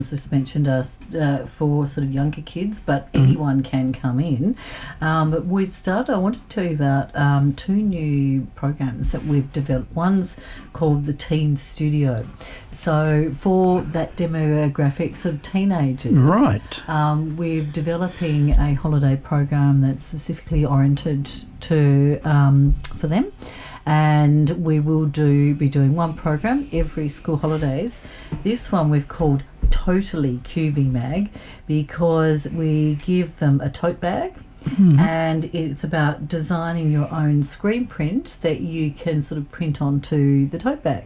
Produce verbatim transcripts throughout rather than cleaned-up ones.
just mentioned us uh, for sort of younger kids, but anyone can come in. Um, but we've started, I wanted to tell you about um, two new programs that we've developed. One's called the Teen Studio. So for that demographic, sort of teenagers, right, um, we're developing a holiday program that's specifically oriented to um, for them. And we will do be doing one program every school holidays. This one we've called Totally Q V Mag, because we give them a tote bag. Mm-hmm. And it's about designing your own screen print that you can sort of print onto the tote bag.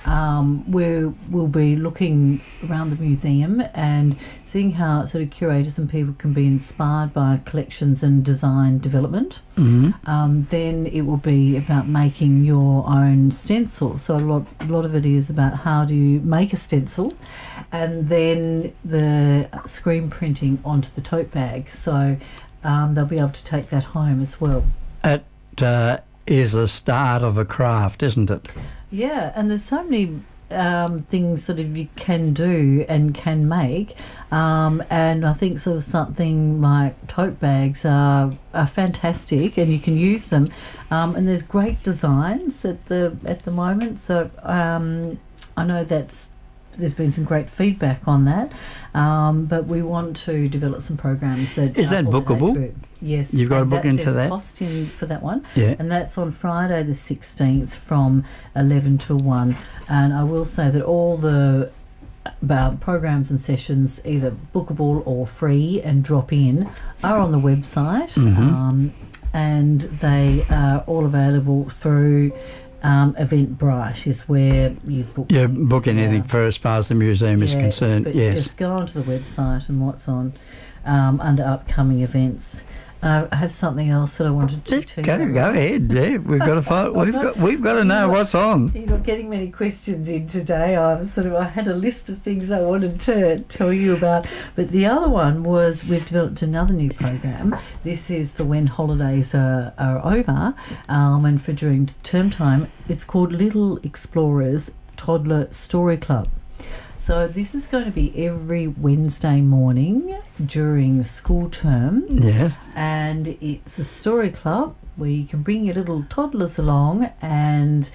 Um, we will be looking around the museum and seeing how sort of curators and people can be inspired by collections and design development. Mm-hmm. Um, then it will be about making your own stencil. So a lot, a lot of it is about how do you make a stencil, and then the screen printing onto the tote bag. So um, they'll be able to take that home as well. It uh, is the start of a craft, isn't it? Yeah, and there's so many um, things sort of you can do and can make, um, and I think sort of something like tote bags are, are fantastic, and you can use them. Um, and there's great designs at the at the moment. So um, I know that's there's been some great feedback on that, um, but we want to develop some programs that is that bookable? Yes, you've got to book that, into there's that. A costume for that one, yeah, and that's on Friday the sixteenth from eleven to one. And I will say that all the about programs and sessions, either bookable or free and drop in, are on the website, mm-hmm. um, and they are all available through um, Eventbrite, is where you book. Yeah, book anything yeah. for as far as the museum yes, is concerned. But yes, just go onto the website and what's on um, under upcoming events. Uh, I have something else that I wanted to just tell go, you. Go ahead. Yeah, we've got to find, we've got we've got to know what's on. You're not getting many questions in today. I'm sort of I had a list of things I wanted to tell you about, but the other one was we've developed another new program. This is for when holidays are, are over, um, and for during term time. It's called Little Explorers Toddler Story Club. So this is going to be every Wednesday morning during school term. Yes. And it's a story club where you can bring your little toddlers along, and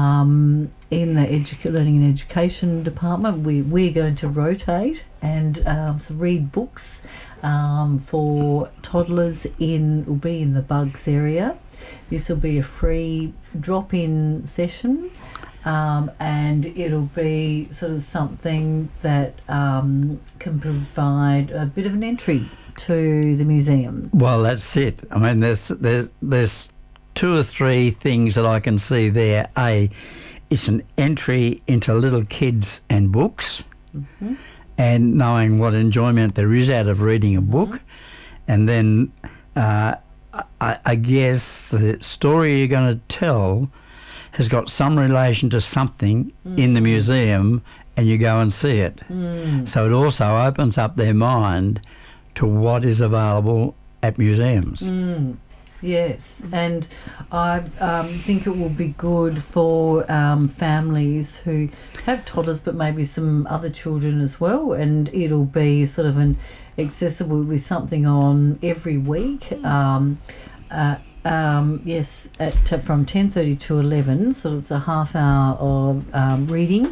um, in the edu- learning and education department we, we're going to rotate and um, so read books um, for toddlers in, will be in the Bugs area. This will be a free drop-in session. Um, and it'll be sort of something that um, can provide a bit of an entry to the museum. Well, that's it. I mean, there's there's there's two or three things that I can see there. A, it's an entry into little kids and books, mm-hmm. and knowing what enjoyment there is out of reading a book, mm-hmm. and then uh, I, I guess the story you're going to tell has got some relation to something mm. in the museum, and you go and see it. Mm. So it also opens up their mind to what is available at museums. Mm. Yes, and I um, think it will be good for um, families who have toddlers but maybe some other children as well, and it'll be sort of an accessible with something on every week. Um, uh, Um, yes, at uh, from ten thirty to eleven, so it's a half hour of um, reading,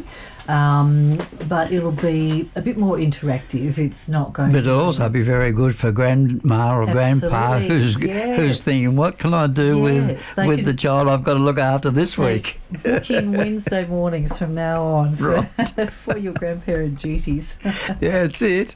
um, but it'll be a bit more interactive. It's not going but to it'll also be very good for grandma or Absolutely, grandpa who's yes. who's thinking, what can I do Yes, with they with can- the child I've got to look after this week? book in Wednesday mornings from now on for, Right. for your grandparent duties. Yeah, that's it.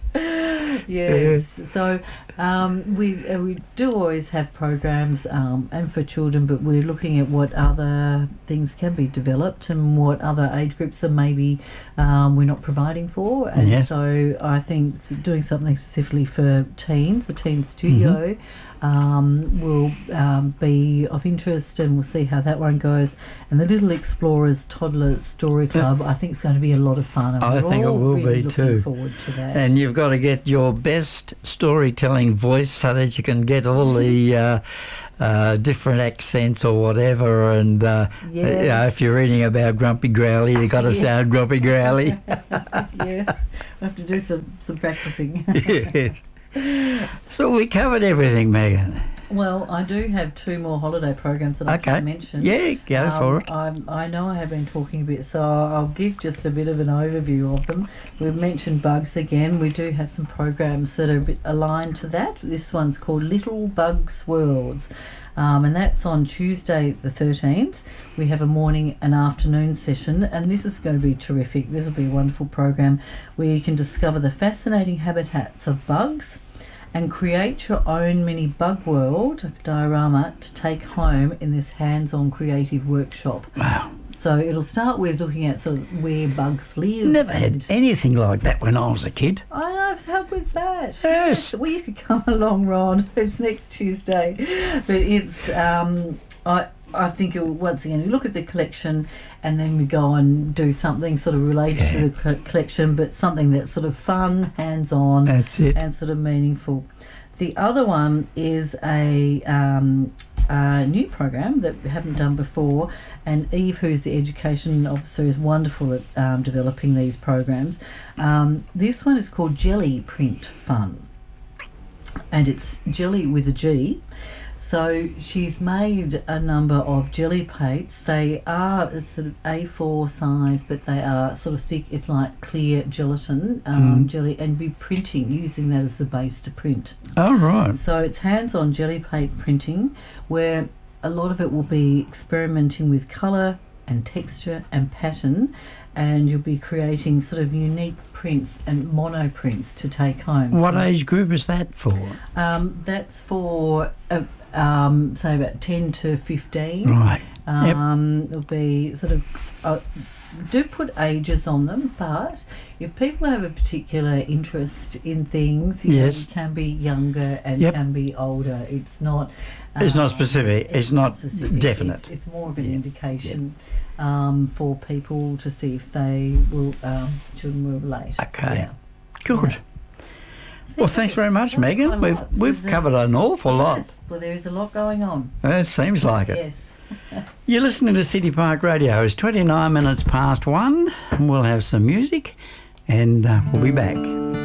Yes. So um, we uh, we do always have programs um, and for children, but we're looking at what other things can be developed and what other age groups are maybe um, we're not providing for. And Yes. so I think doing something specifically for teens, the Teen Studio, um, will um, be of interest, and we'll see how that one goes. And the Little Explorers Toddlers Story Club, I think, is going to be a lot of fun. And I we're think it all will really be looking too. forward to that. And you've got to get your best storytelling voice so that you can get all the uh, uh, different accents or whatever. And uh, Yes. you know, if you're reading about Grumpy Growly, you've got to Yeah. sound Grumpy Growly. Yes, we have to do some, some practicing. Yes. So we covered everything, Megan. Well, I do have two more holiday programs that I Okay. can mention. Yeah, go Um, for it. I'm, I know I have been talking a bit, so I'll give just a bit of an overview of them. We've mentioned bugs again. We do have some programs that are a bit aligned to that. This one's called Little Bugs Worlds, um, and that's on Tuesday the thirteenth. We have a morning and afternoon session, and this is going to be terrific. This will be a wonderful program where you can discover the fascinating habitats of bugs and create your own mini bug world diorama to take home in this hands-on creative workshop. Wow. So it'll start with looking at sort of where bugs live. Never had and- anything like that when I was a kid. I know, how good's that? Yes. Well, you could come along, Ron. It's next Tuesday. But it's, um, I I think it'll, once again, you look at the collection and then we go and do something sort of related Yeah. to the co- collection, but something that's sort of fun, hands-on, That's it. and sort of meaningful. The other one is a, um, a new program that we haven't done before, and Eve, who's the education officer, is wonderful at um, developing these programs. Um, this one is called Jelly Print Fun, and it's jelly with a G. So she's made a number of jelly plates. They are a sort of A four size, but they are sort of thick. It's like clear gelatin um, Mm. jelly, and be printing using that as the base to print. Oh, right. So it's hands-on jelly plate printing, where a lot of it will be experimenting with colour and texture and pattern, and you'll be creating sort of unique prints and mono prints to take home. What So, age group is that for? Um, that's for uh, um, say about ten to fifteen. Right. Yep. Um, It'll be sort of uh, do put ages on them, but if people have a particular interest in things, you Yes. know, it can be younger and Yep. can be older. It's not. It's not um, specific. It's not specific. definite. It's, it's more of an Yeah. indication um, for people to see if they will um, children will relate. Okay. Yeah. Good. Yeah. Well, thanks very much, Quite a Megan. We've lot. we've This is a- covered an awful lot. Yes. Well, there is a lot going on. It seems like it. Yes. You're listening to City Park Radio. It's twenty-nine minutes past one, and we'll have some music, and uh, we'll be back.